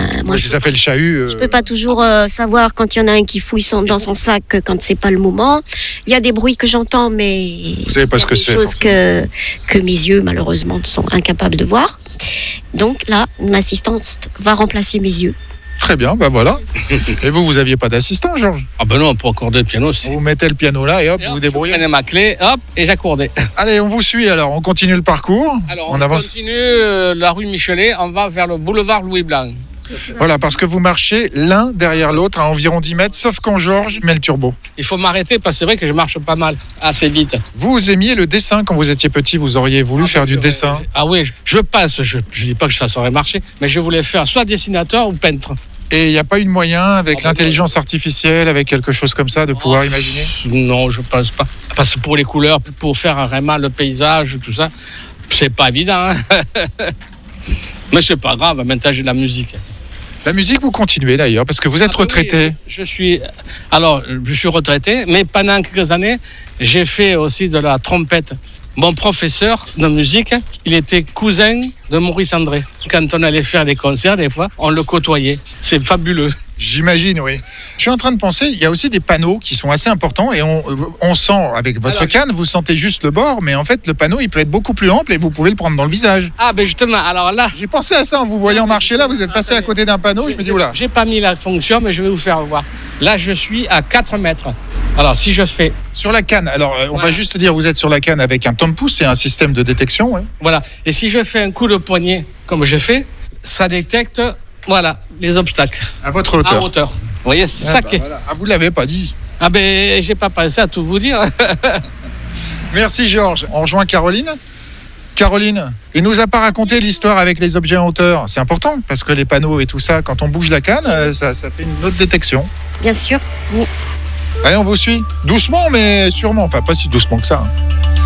moi, Si ça fait le chahut. je peux pas toujours savoir quand il y en a un qui fouille dans son sac quand c'est pas le moment. Il y a des bruits que j'entends, mais Vous savez pas ce que c'est. des choses que mes yeux malheureusement sont incapables de voir. Donc là, mon assistante va remplacer mes yeux. Très bien, bah voilà. Et vous aviez pas d'assistant, Georges? Ah ben non, pour accorder le piano, c'est... Vous mettez le piano là et hop, Et vous hop, vous débrouillez. Je prenais ma clé, hop, et j'accordais. Allez, on vous suit alors, on continue le parcours. Alors, on on avance. continue la rue Michelet, on va vers le boulevard Louis Blanc. Voilà, parce que vous marchez l'un derrière l'autre à environ 10 mètres, sauf quand Georges met le turbo. Il faut m'arrêter parce que c'est vrai que je marche pas mal, assez vite. Vous aimiez le dessin quand vous étiez petit, vous auriez voulu faire du dessin. Ah oui, je passe, je dis pas que ça saurait marcher, mais je voulais faire soit dessinateur ou peintre. Et il n'y a pas eu de moyen, avec l'intelligence artificielle, avec quelque chose comme ça, de pouvoir imaginer? Non, je pense pas. Parce que pour les couleurs, pour faire vraiment le paysage, tout ça, c'est pas évident. Hein. Mais c'est pas grave, maintenant j'ai de la musique. La musique, vous continuez d'ailleurs, parce que vous êtes retraité. Oui, je suis retraité, mais pendant quelques années, j'ai fait aussi de la trompette. Mon professeur de musique, il était cousin de Maurice André. Quand on allait faire des concerts, des fois, on le côtoyait. C'est fabuleux. J'imagine, oui. Je suis en train de penser, il y a aussi des panneaux qui sont assez importants et on sent, avec votre canne, vous sentez juste le bord, mais en fait, le panneau, il peut être beaucoup plus ample et vous pouvez le prendre dans le visage. Ah, ben justement, alors là... J'ai pensé à ça en vous voyant marcher là, vous êtes passé à côté d'un panneau, je me dis, oula. J'ai pas mis la fonction, mais je vais vous faire voir. Là, je suis à 4 mètres. Alors, si je fais... Sur la canne, alors on va juste dire, vous êtes sur la canne avec un temps de pouce, c'est un système de détection. Ouais. Voilà. Et si je fais un coup de poignet, comme je fais, ça détecte, voilà, les obstacles. À votre hauteur. À hauteur. Vous voyez, c'est ça qui est... Voilà. Ah, vous ne l'avez pas dit. Ah ben, j'ai pas pensé à tout vous dire. Merci Georges. On rejoint Caroline. Caroline, il nous a pas raconté l'histoire avec les objets en hauteur. C'est important parce que les panneaux et tout ça, quand on bouge la canne, ça fait une autre détection. Bien sûr. Oui. Allez, on vous suit. Doucement, mais sûrement. Enfin, pas si doucement que ça. Hein.